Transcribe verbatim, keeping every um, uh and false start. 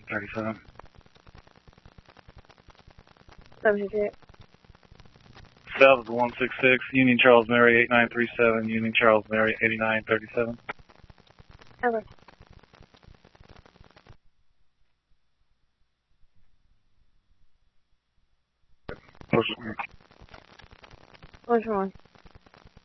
thirty-seven. Subject. South of the one six six, Union Charles Mary eight nine three seven, Union Charles Mary eighty-nine thirty-seven. Over. Push Which one?